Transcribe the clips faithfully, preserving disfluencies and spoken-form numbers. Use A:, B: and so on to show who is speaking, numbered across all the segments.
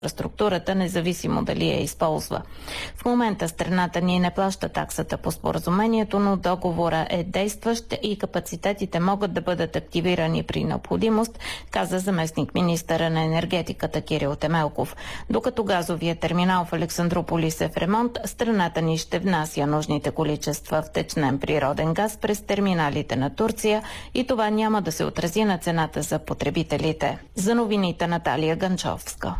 A: инфраструктурата, независимо дали я използва. В момента страната ни не плаща таксата по споразумението, но договора е действащ и капацитетите могат да бъдат активирани при необходимост, каза заместник министъра на енергетиката Кирил Темелков. Докато газовия терминал в Александруполис е в ремонт, страната ни ще внася нужните количества втечнен природен газ през терминалите на Турция и това няма да се отрази на цената за потребителите. За новините Наталия Ганчовска.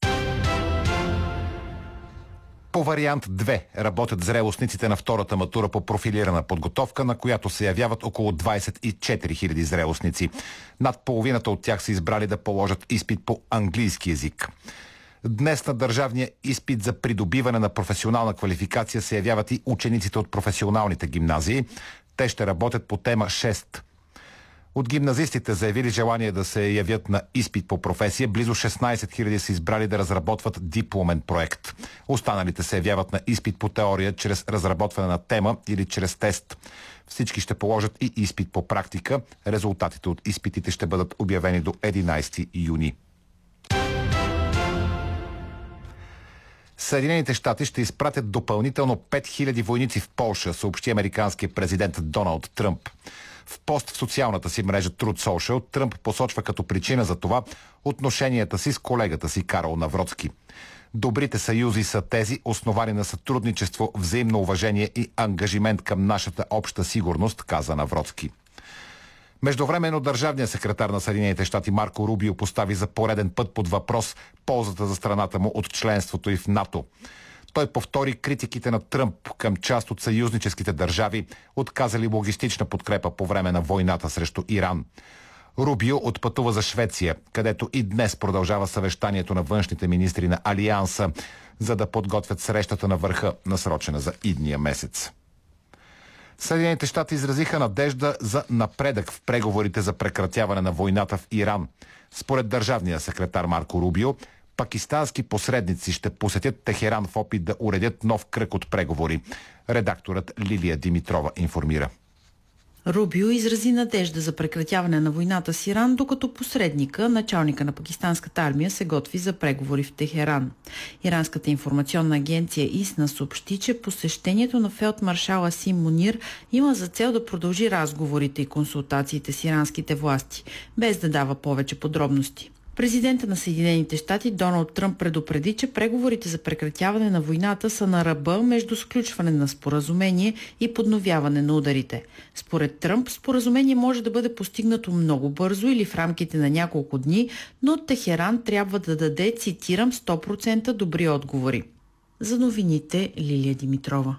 B: По вариант две работят зрелостниците на втората матура по профилирана подготовка, на която се явяват около двадесет и четири хиляди зрелостници. Над половината от тях са избрали да положат изпит по английски език. Днес на държавния изпит за придобиване на професионална квалификация се явяват и учениците от професионалните гимназии. Те ще работят по тема шест. От гимназистите, заявили желание да се явят на изпит по професия, близо шестнадесет хиляди са избрали да разработват дипломен проект. Останалите се явяват на изпит по теория чрез разработване на тема или чрез тест. Всички ще положат и изпит по практика. Резултатите от изпитите ще бъдат обявени до единадесети юни. Съединените щати ще изпратят допълнително пет хиляди войници в Полша, съобщи американският президент Доналд Тръмп. В пост в социалната си мрежа Truth Social, Тръмп посочва като причина за това отношенията си с колегата си Карл Навроцки. Добрите съюзи са тези, основани на сътрудничество, взаимно уважение и ангажимент към нашата обща сигурност, каза Навроцки. Междувременно държавният секретар на Съединените щати Марко Рубио постави за пореден път под въпрос ползата за страната му от членството и в НАТО. Той повтори критиките на Тръмп към част от съюзническите държави, отказали логистична подкрепа по време на войната срещу Иран. Рубио отпътува за Швеция, където и днес продължава съвещанието на външните министри на Алианса, за да подготвят срещата на върха, насрочена за идния месец. Съединените щати изразиха надежда за напредък в преговорите за прекратяване на войната в Иран. Според държавния секретар Марко Рубио, пакистански посредници ще посетят Техеран в опит да уредят нов кръг от преговори. Редакторът Лилия Димитрова информира.
C: Рубио изрази надежда за прекратяване на войната с Иран, докато посредника, началника на пакистанската армия, се готви за преговори в Техеран. Иранската информационна агенция ИСНА съобщи, че посещението на фелдмаршал Асим Мунир има за цел да продължи разговорите и консултациите с иранските власти, без да дава повече подробности. Президента на Съединените щати Доналд Тръмп предупреди, че преговорите за прекратяване на войната са на ръба между сключване на споразумение и подновяване на ударите. Според Тръмп, споразумение може да бъде постигнато много бързо или в рамките на няколко дни, но Техеран трябва да даде, цитирам, сто процента добри отговори. За новините Лилия Димитрова.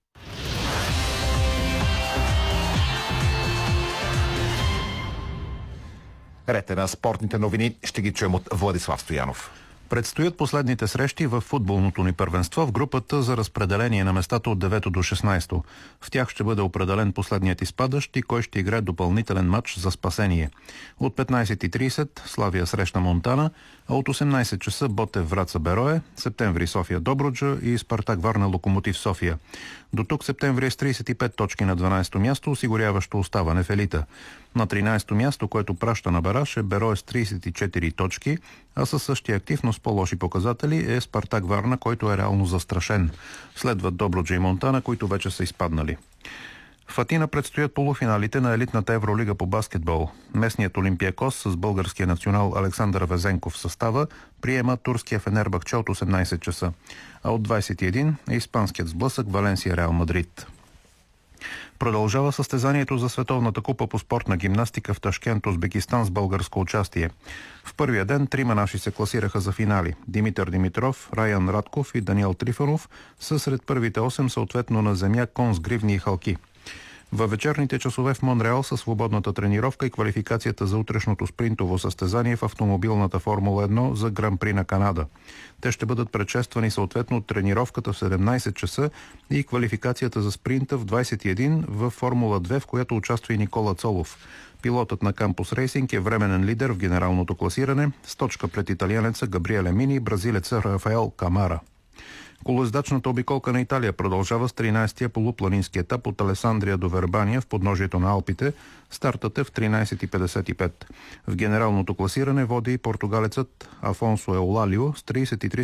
B: Рете на спортните новини ще ги чуем от Владислав Стоянов.
D: Предстоят последните срещи в футболното ни първенство в групата за разпределение на местата от девето до шестнадесето. В тях ще бъде определен последният изпадащ и кой ще играе допълнителен матч за спасение. От петнадесет и тридесет Славия среща Монтана, а от осемнадесет часа Ботев Враца Берое, Септември София Добруджа и Спартак Варна Локомотив София. До тук Септември е с тридесет и пет точки на дванадесето място, осигуряващо оставане в елита. На тринадесето място, което праща на бараж, е Берое с тридесет и четири точки, а със същия актив, но с по-лоши показатели е Спартак Варна, който е реално застрашен. Следват Добруджа и Монтана, които вече са изпаднали. В Атина предстоят полуфиналите на елитната Евролига по баскетбол. Местният Олимпиакос с българския национал Александър Везенков в състава приема турския Фенербахче от осемнадесет часа, а от двадесет и един е испанският сблъсък Валенсия Реал Мадрид. Продължава състезанието за Световната купа по спортна гимнастика в Ташкент, Узбекистан с българско участие. В първия ден трима наши се класираха за финали. Димитър Димитров, Раян Радков и Даниел Трифонов са сред първите осем, съответно на земя, кон с гривни и халки. Във вечерните часове в Монреал са свободната тренировка и квалификацията за утрешното спринтово състезание в автомобилната Формула едно за Гран-при на Канада. Те ще бъдат предшествани съответно от тренировката в седемнадесет часа и квалификацията за спринта в двадесет и един в Формула две, в която участва и Никола Цолов. Пилотът на Кампус Рейсинг е временен лидер в генералното класиране с точка пред италианеца Габриеле Мини и бразилеца Рафаел Камара. Колоездачната обиколка на Италия продължава с тринайсетия полупланински етап от Алесандрия до Вербания в подножието на Алпите. Стартът е в тринайсет и петдесет и пет. В генералното класиране води и португалецът Афонсо Еолалио с трийсет и три